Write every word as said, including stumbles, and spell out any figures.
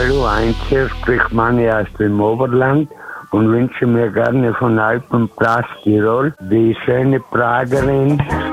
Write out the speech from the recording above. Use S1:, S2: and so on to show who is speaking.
S1: Hallo Einzel, spricht Manni aus dem Oberland und wünsche mir gerne von Alpenplatz Tirol die schöne Pragerin